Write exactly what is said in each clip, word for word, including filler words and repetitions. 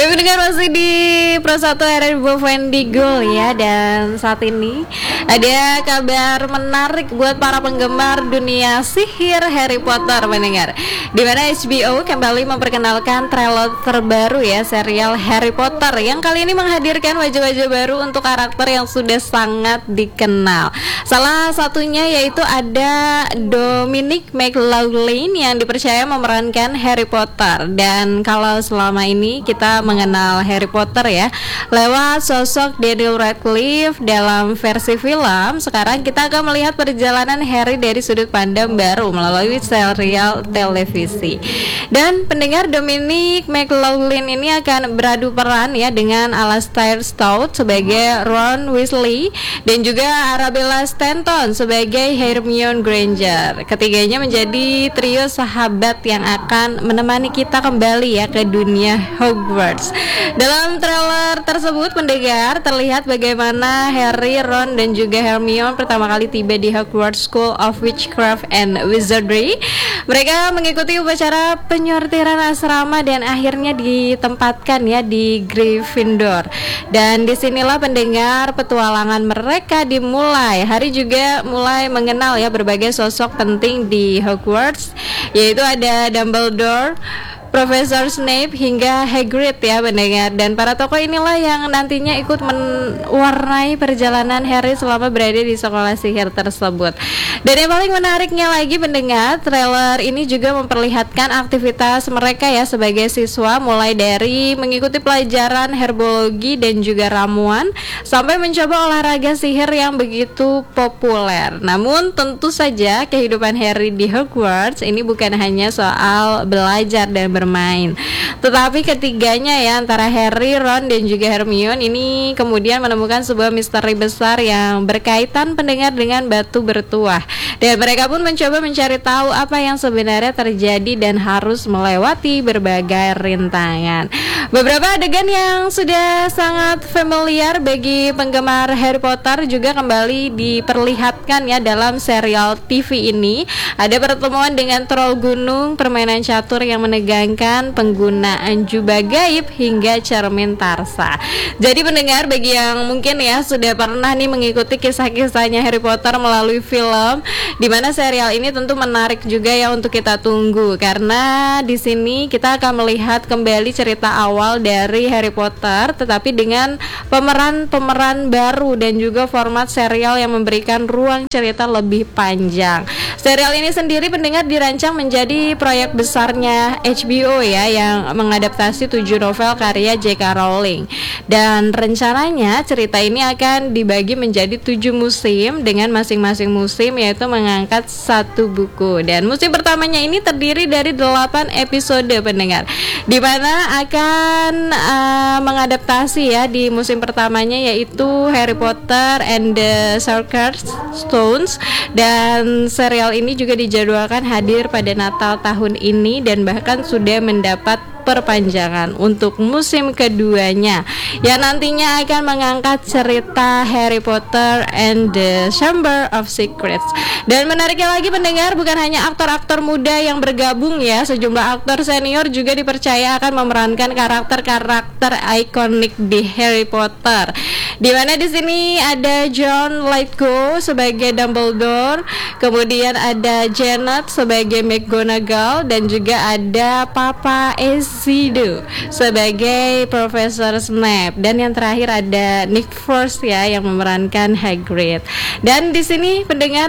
Baik pendengar, masih di Pro satu R R B Vendigul ya. Dan saat ini ada kabar menarik buat para penggemar dunia sihir Harry Potter pendengar, dimana H B O kembali memperkenalkan trailer terbaru ya serial Harry Potter yang kali ini menghadirkan wajah-wajah baru untuk karakter yang sudah sangat dikenal. Salah satunya yaitu ada Dominic McLaughlin yang dipercaya memerankan Harry Potter. Dan kalau selama ini kita mengenal Harry Potter ya lewat sosok Daniel Radcliffe dalam versi film, sekarang kita akan melihat perjalanan Harry dari sudut pandang baru melalui serial televisi. Dan pendengar, Dominic McLaughlin ini akan beradu peran ya dengan Alastair Stout sebagai Ron Weasley dan juga Arabella Stanton sebagai Hermione Granger. Ketiganya menjadi trio sahabat yang akan menemani kita kembali ya ke dunia Hogwarts. Dalam trailer tersebut pendengar, terlihat bagaimana Harry, Ron dan juga Hermione pertama kali tiba di Hogwarts School of Witchcraft and Wizardry. Mereka mengikuti upacara penyortiran asrama dan akhirnya ditempatkan ya di Gryffindor. Dan disinilah pendengar petualangan mereka dimulai. Harry juga mulai mengenal ya berbagai sosok penting di Hogwarts, yaitu ada Dumbledore, Profesor Snape hingga Hagrid ya pendengar. Dan para tokoh inilah yang nantinya ikut mewarnai perjalanan Harry selama berada di sekolah sihir tersebut. Dan yang paling menariknya lagi pendengar, trailer ini juga memperlihatkan aktivitas mereka ya sebagai siswa, mulai dari mengikuti pelajaran herbologi dan juga ramuan sampai mencoba olahraga sihir yang begitu populer. Namun tentu saja kehidupan Harry di Hogwarts ini bukan hanya soal belajar dan bermain, tetapi ketiganya ya antara Harry, Ron dan juga Hermione ini kemudian menemukan sebuah misteri besar yang berkaitan pendengar dengan batu bertuah. Dan mereka pun mencoba mencari tahu apa yang sebenarnya terjadi dan harus melewati berbagai rintangan. Beberapa adegan yang sudah sangat familiar bagi penggemar Harry Potter juga kembali diperlihatkan ya dalam serial T V ini. Ada pertemuan dengan troll gunung, permainan catur yang menegangkan, penggunaan jubah gaib hingga cermin Tarsa. Jadi pendengar, bagi yang mungkin ya sudah pernah nih mengikuti kisah-kisahnya Harry Potter melalui film, di mana serial ini tentu menarik juga ya untuk kita tunggu, karena di sini kita akan melihat kembali cerita awal dari Harry Potter tetapi dengan pemeran-pemeran baru dan juga format serial yang memberikan ruang cerita lebih panjang. Serial ini sendiri pendengar dirancang menjadi proyek besarnya H B O ya yang mengadaptasi tujuh novel karya J K Rowling. Dan rencananya cerita ini akan dibagi menjadi tujuh musim dengan masing-masing musim yaitu mengangkat satu buku. Dan musim pertamanya ini terdiri dari delapan episode pendengar, di mana akan uh, mengadaptasi ya di musim pertamanya yaitu Harry Potter and the Sorcerer's Stones. Dan serial ini juga dijadwalkan hadir pada Natal tahun ini dan bahkan sudah mendapat perpanjangan untuk musim keduanya yang nantinya akan mengangkat cerita Harry Potter and the Chamber of Secrets. Dan menariknya lagi pendengar, bukan hanya aktor-aktor muda yang bergabung ya, sejumlah aktor senior juga dipercaya akan memerankan karakter-karakter ikonik di Harry Potter. Di mana di sini ada John Lithgow sebagai Dumbledore, kemudian ada Janet sebagai McGonagall dan juga ada Papa Ezio sebagai Profesor Snape, dan yang terakhir ada Nick Frost ya yang memerankan Hagrid. Dan di sini pendengar,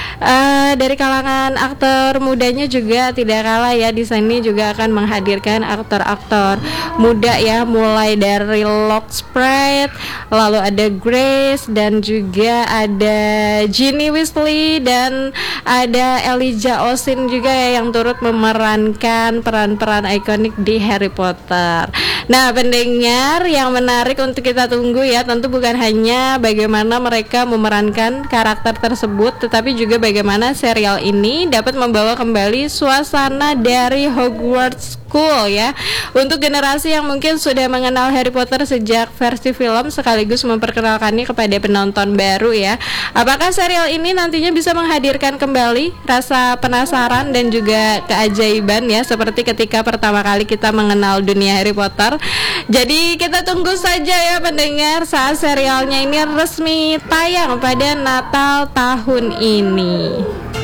uh, dari kalangan aktor mudanya juga tidak kalah ya, di sini juga akan menghadirkan aktor-aktor muda ya, mulai dari Locke Sprite, lalu ada Grace dan juga ada Ginny Weasley dan ada Elijah Osin juga ya yang turut memerankan peran-peran ikonik di Harry Potter. Nah pendengar, yang menarik untuk kita tunggu ya tentu bukan hanya bagaimana mereka memerankan karakter tersebut, tetapi juga bagaimana serial ini dapat membawa kembali suasana dari Hogwarts School ya untuk generasi yang mungkin sudah mengenal Harry Potter sejak versi film, sekaligus memperkenalkannya kepada penonton baru ya. Apakah serial ini nantinya bisa menghadirkan kembali rasa penasaran dan juga keajaiban ya, seperti ketika pertama kali kita mengenal dunia Harry Potter? Jadi kita tunggu saja ya pendengar saat serialnya ini resmi tayang pada Natal tahun ini.